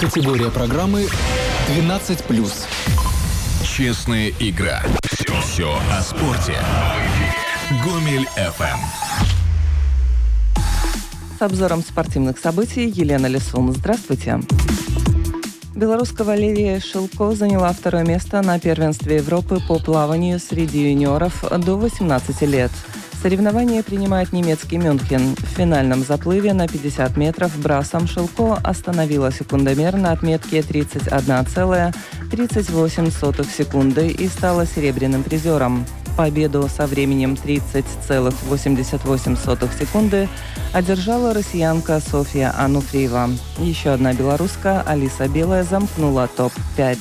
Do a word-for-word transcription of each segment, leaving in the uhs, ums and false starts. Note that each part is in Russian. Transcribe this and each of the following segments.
Категория программы двенадцать плюс. Честная игра. Все, все о спорте. Гомель эф эм. С обзором спортивных событий Елена Лисун. Здравствуйте. Белорусская Валерия Шилко заняла второе место на первенстве Европы по плаванию среди юниоров до восемнадцати лет. Соревнование принимает немецкий Мюнхен. В финальном заплыве на пятьдесят метров брасом Шилко остановила секундомер на отметке тридцать одна целая тридцать восемь сотых секунды и стала серебряным призером. Победу со временем тридцать целых восемьдесят восемь сотых секунды одержала россиянка Софья Ануфриева. Еще одна белоруска Алиса Белая замкнула топ пять.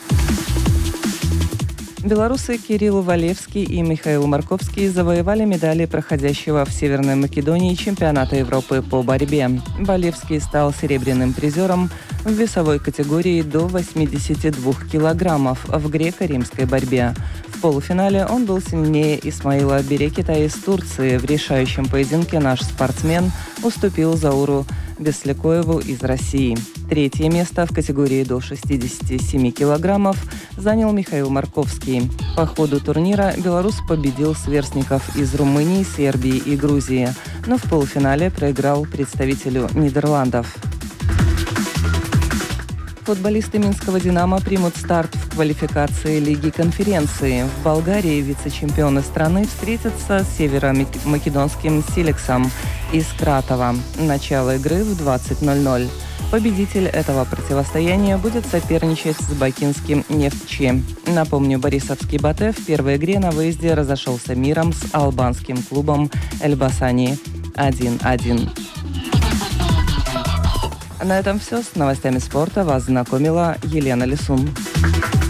Белорусы Кирилл Валевский и Михаил Марковский завоевали медали проходящего в Северной Македонии чемпионата Европы по борьбе. Валевский стал серебряным призером в весовой категории до восьмидесяти двух килограммов в греко-римской борьбе. В полуфинале он был сильнее Исмаила Берекета из Турции. В решающем поединке наш спортсмен уступил Зауру Беслякоеву из России. Третье место в категории до шестидесяти семи килограммов занял Михаил Марковский. По ходу турнира белорус победил сверстников из Румынии, Сербии и Грузии, но в полуфинале проиграл представителю Нидерландов. Футболисты Минского «Динамо» примут старт в квалификации Лиги конференции. В Болгарии вице-чемпионы страны встретятся с северо-македонским «Силексом» из Кратова. Начало игры в двадцать ноль ноль. Победитель этого противостояния будет соперничать с бакинским «Нефтчи». Напомню, борисовский «Батэ» в первой игре на выезде разошелся миром с албанским клубом «Эльбасани» один один. На этом все. С новостями спорта вас знакомила Елена Лисун.